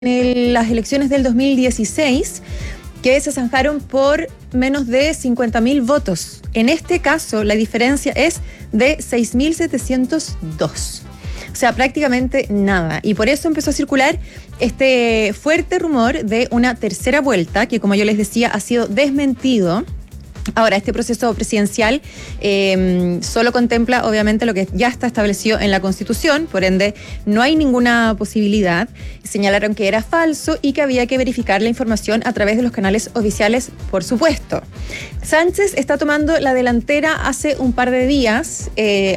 en las elecciones del 2016, que se zanjaron por menos de 50.000 votos. En este caso, la diferencia es de 6.702. O sea, prácticamente nada. Y por eso empezó a circular este fuerte rumor de una tercera vuelta, que como yo les decía, ha sido desmentido. Ahora, este proceso presidencial solo contempla, obviamente, lo que ya está establecido en la Constitución, por ende, no hay ninguna posibilidad. Señalaron que era falso y que había que verificar la información a través de los canales oficiales, por supuesto. Sánchez está tomando la delantera hace un par de días.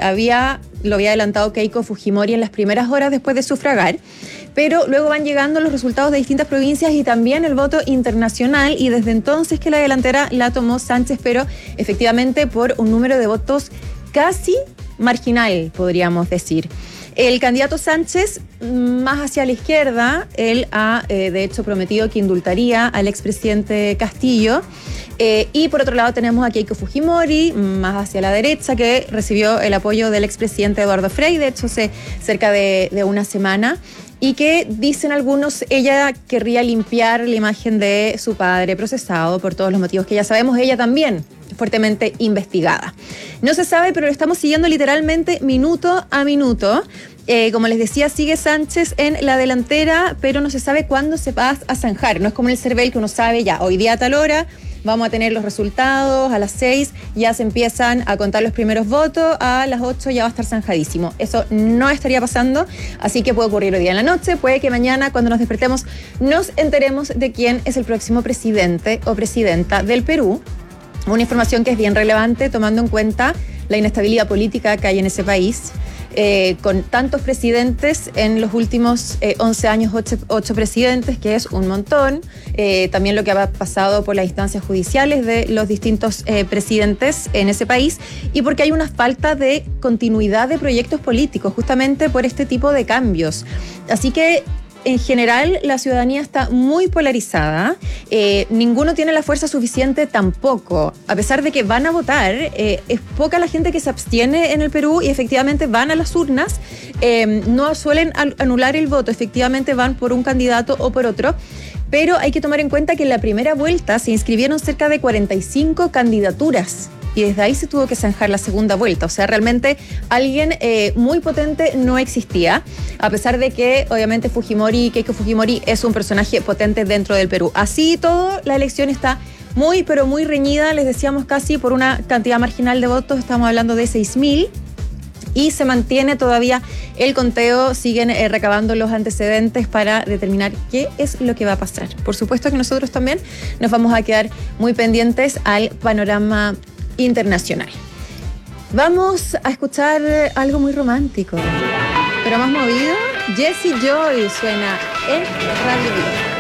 Lo había adelantado Keiko Fujimori en las primeras horas después de sufragar, pero luego van llegando los resultados de distintas provincias y también el voto internacional, y desde entonces que la delantera la tomó Sánchez, pero efectivamente por un número de votos casi marginal, podríamos decir. El candidato Sánchez, más hacia la izquierda, él ha de hecho prometido que indultaría al expresidente Castillo. Y por otro lado tenemos a Keiko Fujimori, más hacia la derecha, que recibió el apoyo del expresidente Eduardo Frei, de hecho hace cerca de una semana, y que dicen algunos, ella querría limpiar la imagen de su padre procesado por todos los motivos que ya sabemos, ella también fuertemente investigada. No se sabe, pero lo estamos siguiendo literalmente minuto a minuto. Como les decía, sigue Sánchez en la delantera, pero no se sabe cuándo se va a zanjar. No es como el CERVEL, que uno sabe ya, hoy día a tal hora vamos a tener los resultados, a las 6 ya se empiezan a contar los primeros votos, a las 8 ya va a estar zanjadísimo. Eso no estaría pasando, así que puede ocurrir hoy día en la noche, puede que mañana cuando nos despertemos nos enteremos de quién es el próximo presidente o presidenta del Perú. Una información que es bien relevante tomando en cuenta la inestabilidad política que hay en ese país. Con tantos presidentes en los últimos 11 años, 8 presidentes, que es un montón. También lo que ha pasado por las instancias judiciales de los distintos presidentes en ese país, y porque hay una falta de continuidad de proyectos políticos, justamente por este tipo de cambios. Así que en general, la ciudadanía está muy polarizada. Ninguno tiene la fuerza suficiente tampoco. A pesar de que van a votar, es poca la gente que se abstiene en el Perú y efectivamente van a las urnas. No suelen anular el voto, efectivamente van por un candidato o por otro. Pero hay que tomar en cuenta que en la primera vuelta se inscribieron cerca de 45 candidaturas. Y desde ahí se tuvo que zanjar la segunda vuelta. O sea, realmente alguien muy potente no existía, a pesar de que obviamente Keiko Fujimori es un personaje potente dentro del Perú. Así todo, la elección está muy, pero muy reñida. Les decíamos casi por una cantidad marginal de votos, estamos hablando de 6.000. Y se mantiene todavía el conteo, siguen recabando los antecedentes para determinar qué es lo que va a pasar. Por supuesto que nosotros también nos vamos a quedar muy pendientes al panorama internacional. Vamos a escuchar algo muy romántico, pero más movido. Jessie Joy suena en Radio Viva.